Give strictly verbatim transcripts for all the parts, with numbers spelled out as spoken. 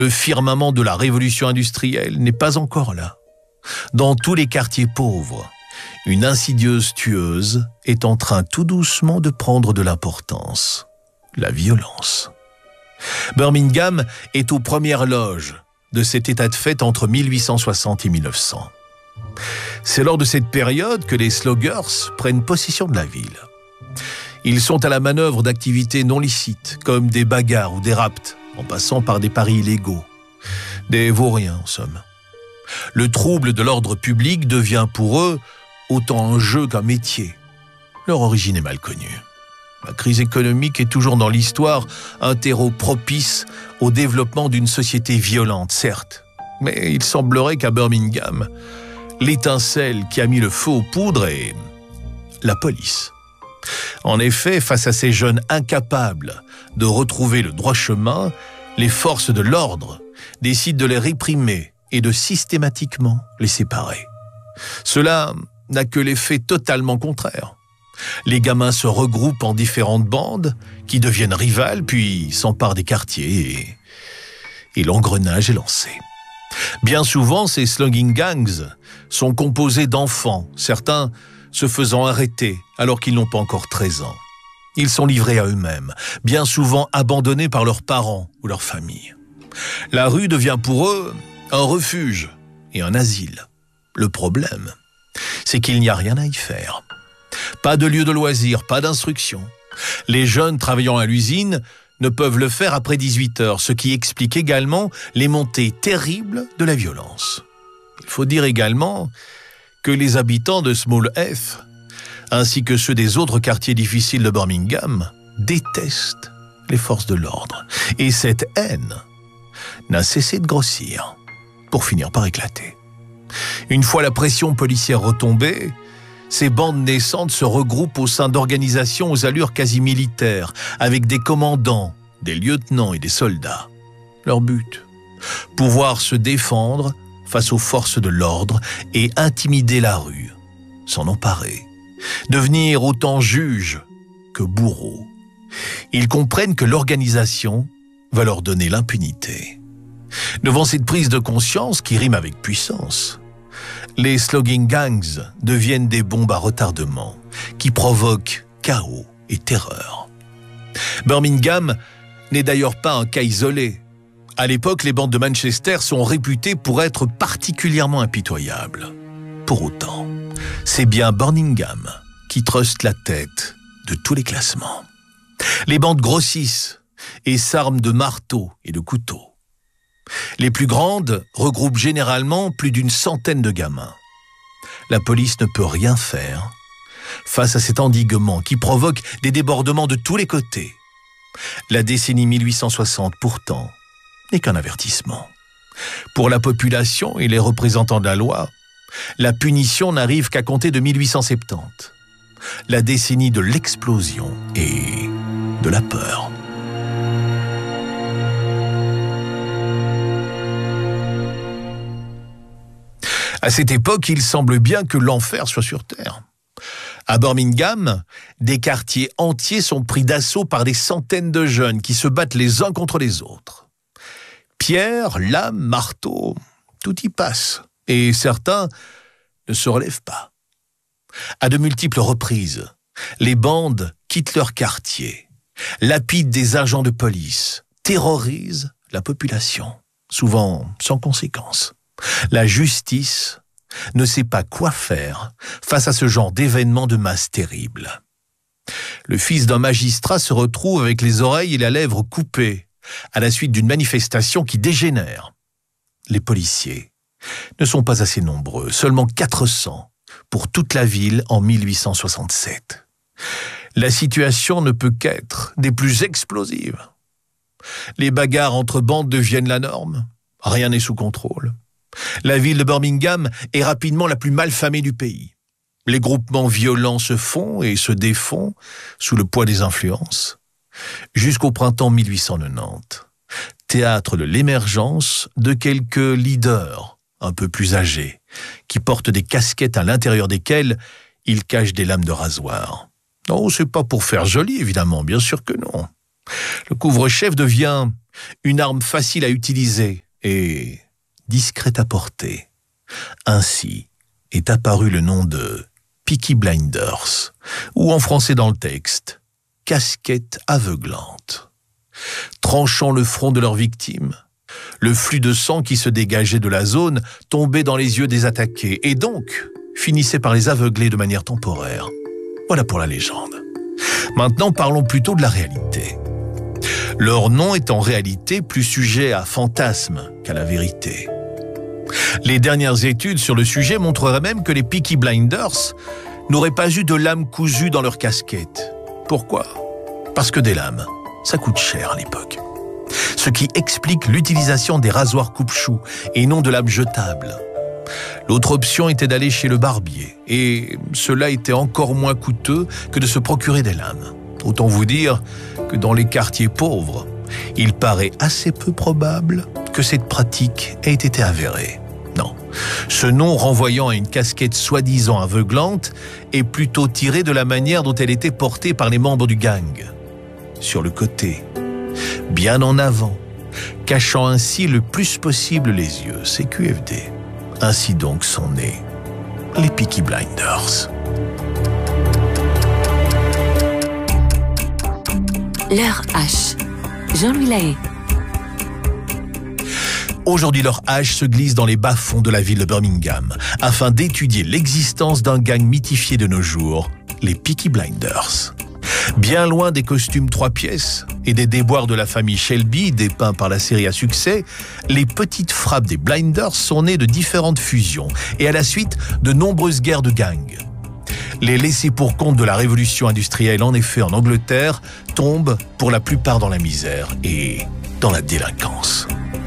Le firmament de la révolution industrielle n'est pas encore là. Dans tous les quartiers pauvres, une insidieuse tueuse est en train tout doucement de prendre de l'importance. La violence. Birmingham est aux premières loges de cet état de fait entre mille huit cent soixante et mille neuf cents. C'est lors de cette période que les sluggers prennent possession de la ville. Ils sont à la manœuvre d'activités non licites, comme des bagarres ou des rapts, en passant par des paris illégaux. Des vauriens, en somme. Le trouble de l'ordre public devient pour eux autant un jeu qu'un métier. Leur origine est mal connue. La crise économique est toujours dans l'histoire un terreau propice au développement d'une société violente, certes. Mais il semblerait qu'à Birmingham, l'étincelle qui a mis le feu aux poudres est la police. En effet, face à ces jeunes incapables de retrouver le droit chemin, les forces de l'ordre décident de les réprimer et de systématiquement les séparer. Cela n'a que l'effet totalement contraire. Les gamins se regroupent en différentes bandes qui deviennent rivales, puis s'emparent des quartiers et, et l'engrenage est lancé. Bien souvent, ces slugging gangs sont composés d'enfants, certains se faisant arrêter alors qu'ils n'ont pas encore treize ans. Ils sont livrés à eux-mêmes, bien souvent abandonnés par leurs parents ou leur famille. La rue devient pour eux un refuge et un asile. Le problème, c'est qu'il n'y a rien à y faire. Pas de lieu de loisirs, pas d'instruction. Les jeunes travaillant à l'usine ne peuvent le faire après dix-huit heures, ce qui explique également les montées terribles de la violence. Il faut dire également que les habitants de Small Heath, ainsi que ceux des autres quartiers difficiles de Birmingham, détestent les forces de l'ordre. Et cette haine n'a cessé de grossir, pour finir par éclater. Une fois la pression policière retombée, ces bandes naissantes se regroupent au sein d'organisations aux allures quasi militaires, avec des commandants, des lieutenants et des soldats. Leur but, pouvoir se défendre face aux forces de l'ordre et intimider la rue, s'en emparer, devenir autant juge que bourreau. Ils comprennent que l'organisation va leur donner l'impunité. Devant cette prise de conscience qui rime avec puissance, les slugging gangs deviennent des bombes à retardement qui provoquent chaos et terreur. Birmingham n'est d'ailleurs pas un cas isolé. À l'époque, les bandes de Manchester sont réputées pour être particulièrement impitoyables. Pour autant, c'est bien Birmingham qui truste la tête de tous les classements. Les bandes grossissent et s'arment de marteaux et de couteaux. Les plus grandes regroupent généralement plus d'une centaine de gamins. La police ne peut rien faire face à cet endiguement qui provoque des débordements de tous les côtés. La décennie mille huit cent soixante, pourtant, n'est qu'un avertissement. Pour la population et les représentants de la loi, la punition n'arrive qu'à compter de mille huit cent soixante-dix, la décennie de l'explosion et de la peur. À cette époque, il semble bien que l'enfer soit sur terre. À Birmingham, des quartiers entiers sont pris d'assaut par des centaines de jeunes qui se battent les uns contre les autres. Pierre, lame, marteau, tout y passe, et certains ne se relèvent pas. À de multiples reprises, les bandes quittent leur quartier, lapident des agents de police, terrorisent la population, souvent sans conséquence. La justice ne sait pas quoi faire face à ce genre d'événements de masse terrible. Le fils d'un magistrat se retrouve avec les oreilles et la lèvre coupées à la suite d'une manifestation qui dégénère. Les policiers ne sont pas assez nombreux, seulement quatre cents pour toute la ville en mille huit cent soixante-sept. La situation ne peut qu'être des plus explosives. Les bagarres entre bandes deviennent la norme, rien n'est sous contrôle. La ville de Birmingham est rapidement la plus malfamée du pays. Les groupements violents se font et se défont sous le poids des influences. Jusqu'au printemps mille huit cent quatre-vingt-dix, théâtre de l'émergence de quelques leaders un peu plus âgés, qui portent des casquettes à l'intérieur desquelles ils cachent des lames de rasoir. Non, c'est pas pour faire joli, évidemment, bien sûr que non. Le couvre-chef devient une arme facile à utiliser et discrète à porter. Ainsi est apparu le nom de Peaky Blinders, ou en français dans le texte, casquette aveuglante. Tranchant le front de leur victime, le flux de sang qui se dégageait de la zone tombait dans les yeux des attaqués et donc finissait par les aveugler de manière temporaire. Voilà pour la légende. Maintenant, parlons plutôt de la réalité. Leur nom est en réalité plus sujet à fantasme qu'à la vérité. Les dernières études sur le sujet montreraient même que les Peaky Blinders n'auraient pas eu de lames cousues dans leur casquette. Pourquoi ? Parce que des lames, ça coûte cher à l'époque. Ce qui explique l'utilisation des rasoirs coupe-chou et non de lames jetables. L'autre option était d'aller chez le barbier, et cela était encore moins coûteux que de se procurer des lames. Autant vous dire que dans les quartiers pauvres, il paraît assez peu probable que cette pratique ait été avérée. Non, ce nom renvoyant à une casquette soi-disant aveuglante est plutôt tiré de la manière dont elle était portée par les membres du gang. Sur le côté, bien en avant, cachant ainsi le plus possible les yeux, C Q F D. Ainsi donc sont nés les Peaky Blinders. L'heure H. Jean-Louis Lahaye. Aujourd'hui, leur hache se glisse dans les bas-fonds de la ville de Birmingham afin d'étudier l'existence d'un gang mythifié de nos jours, les Peaky Blinders. Bien loin des costumes trois pièces et des déboires de la famille Shelby dépeints par la série à succès, les petites frappes des Blinders sont nées de différentes fusions et à la suite de nombreuses guerres de gangs. Les laissés-pour-compte de la révolution industrielle, en effet, en Angleterre, tombent pour la plupart dans la misère et dans la délinquance.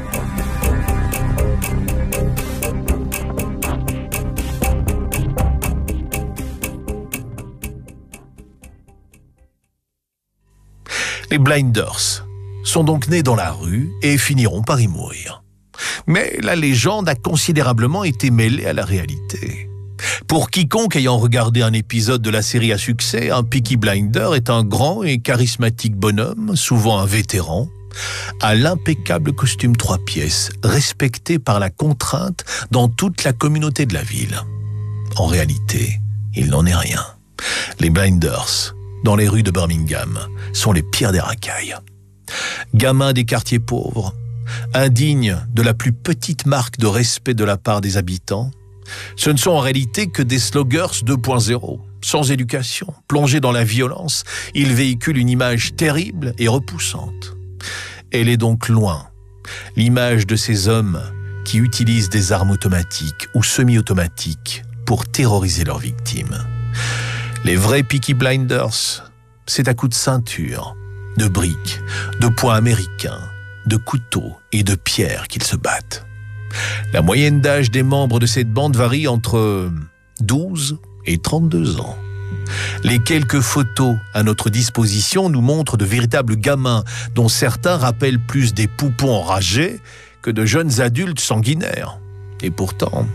Les Blinders sont donc nés dans la rue et finiront par y mourir. Mais la légende a considérablement été mêlée à la réalité. Pour quiconque ayant regardé un épisode de la série à succès, un Peaky Blinder est un grand et charismatique bonhomme, souvent un vétéran, à l'impeccable costume trois pièces, respecté par la contrainte dans toute la communauté de la ville. En réalité, il n'en est rien. Les Blinders, dans les rues de Birmingham, sont les pires des racailles. Gamins des quartiers pauvres, indignes de la plus petite marque de respect de la part des habitants, ce ne sont en réalité que des sluggers deux point zéro. Sans éducation, plongés dans la violence, ils véhiculent une image terrible et repoussante. Elle est donc loin, l'image de ces hommes qui utilisent des armes automatiques ou semi-automatiques pour terroriser leurs victimes. Les vrais Peaky Blinders, c'est à coups de ceinture, de briques, de poings américains, de couteaux et de pierres qu'ils se battent. La moyenne d'âge des membres de cette bande varie entre douze et trente-deux ans. Les quelques photos à notre disposition nous montrent de véritables gamins dont certains rappellent plus des poupons enragés que de jeunes adultes sanguinaires. Et pourtant,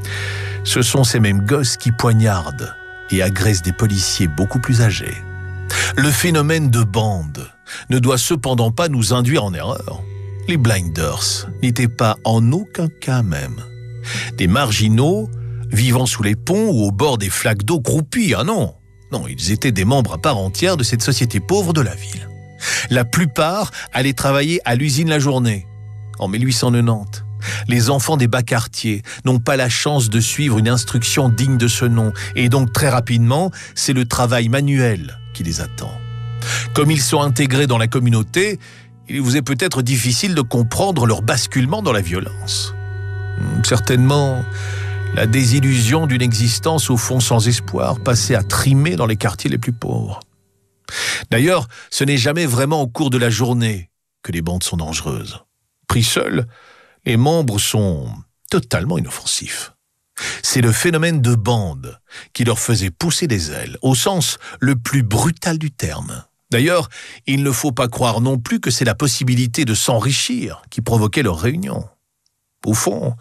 ce sont ces mêmes gosses qui poignardent et agressent des policiers beaucoup plus âgés. Le phénomène de bande ne doit cependant pas nous induire en erreur. Les Blinders n'étaient pas en aucun cas même des marginaux vivant sous les ponts ou au bord des flaques d'eau croupies. Ah non, non, ils étaient des membres à part entière de cette société pauvre de la ville. La plupart allaient travailler à l'usine la journée. En mille huit cent quatre-vingt-dix, les enfants des bas quartiers n'ont pas la chance de suivre une instruction digne de ce nom et donc très rapidement, c'est le travail manuel qui les attend. Comme ils sont intégrés dans la communauté, il vous est peut-être difficile de comprendre leur basculement dans la violence. Certainement, la désillusion d'une existence au fond sans espoir passait à trimer dans les quartiers les plus pauvres. D'ailleurs, ce n'est jamais vraiment au cours de la journée que les bandes sont dangereuses. Pris seuls, les membres sont totalement inoffensifs. C'est le phénomène de bande qui leur faisait pousser des ailes, au sens le plus brutal du terme. D'ailleurs, il ne faut pas croire non plus que c'est la possibilité de s'enrichir qui provoquait leur réunion. Au fond,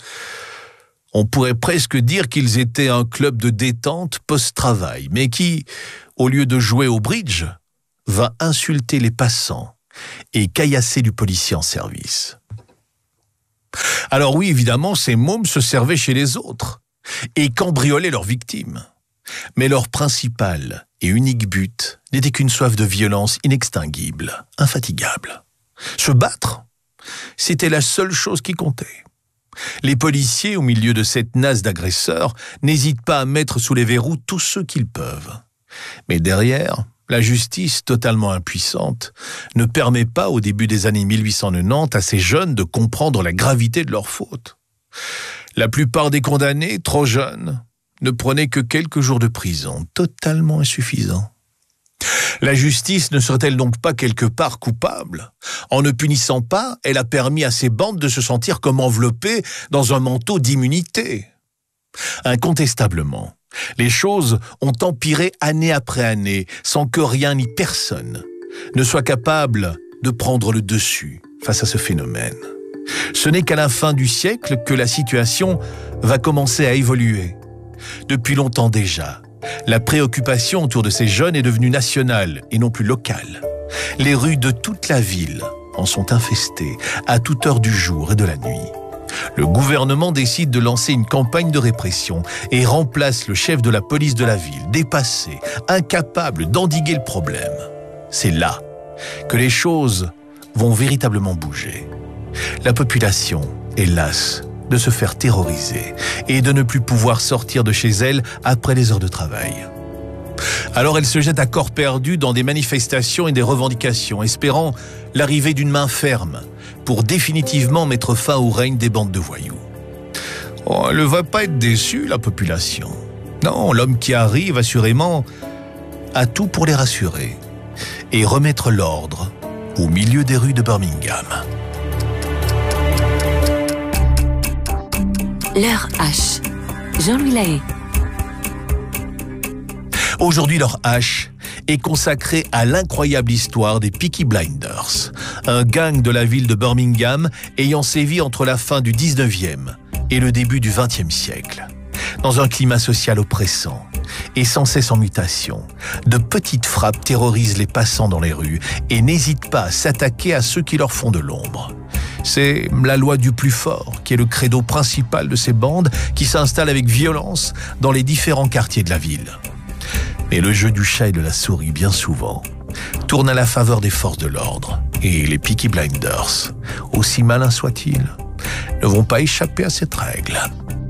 on pourrait presque dire qu'ils étaient un club de détente post-travail, mais qui, au lieu de jouer au bridge, va insulter les passants et caillasser du policier en service. Alors oui, évidemment, ces mômes se servaient chez les autres et cambriolaient leurs victimes. Mais leur principal et unique but n'était qu'une soif de violence inextinguible, infatigable. Se battre, c'était la seule chose qui comptait. Les policiers, au milieu de cette nasse d'agresseurs, n'hésitent pas à mettre sous les verrous tous ceux qu'ils peuvent. Mais derrière, la justice, totalement impuissante, ne permet pas, au début des années mille huit cent quatre-vingt-dix, à ces jeunes de comprendre la gravité de leurs fautes. La plupart des condamnés, trop jeunes, ne prenaient que quelques jours de prison, totalement insuffisant. La justice ne serait-elle donc pas quelque part coupable? En ne punissant pas, elle a permis à ces bandes de se sentir comme enveloppées dans un manteau d'immunité. Incontestablement, les choses ont empiré année après année sans que rien ni personne ne soit capable de prendre le dessus face à ce phénomène. Ce n'est qu'à la fin du siècle que la situation va commencer à évoluer. Depuis longtemps déjà, la préoccupation autour de ces jeunes est devenue nationale et non plus locale. Les rues de toute la ville en sont infestées à toute heure du jour et de la nuit. Le gouvernement décide de lancer une campagne de répression et remplace le chef de la police de la ville, dépassé, incapable d'endiguer le problème. C'est là que les choses vont véritablement bouger. La population est lasse de se faire terroriser et de ne plus pouvoir sortir de chez elle après les heures de travail. Alors elle se jette à corps perdu dans des manifestations et des revendications, espérant l'arrivée d'une main ferme pour définitivement mettre fin au règne des bandes de voyous. Oh, elle ne va pas être déçue, la population. Non, l'homme qui arrive, assurément, a tout pour les rassurer et remettre l'ordre au milieu des rues de Birmingham. L'heure H. Jean-Louis Lahaye. Aujourd'hui, l'heure H est consacrée à l'incroyable histoire des Peaky Blinders, un gang de la ville de Birmingham ayant sévi entre la fin du dix-neuvième et le début du vingtième siècle. Dans un climat social oppressant et sans cesse en mutation, de petites frappes terrorisent les passants dans les rues et n'hésitent pas à s'attaquer à ceux qui leur font de l'ombre. C'est la loi du plus fort qui est le credo principal de ces bandes qui s'installent avec violence dans les différents quartiers de la ville. Mais le jeu du chat et de la souris, bien souvent, tourne à la faveur des forces de l'ordre. Et les Peaky Blinders, aussi malins soient-ils, ne vont pas échapper à cette règle.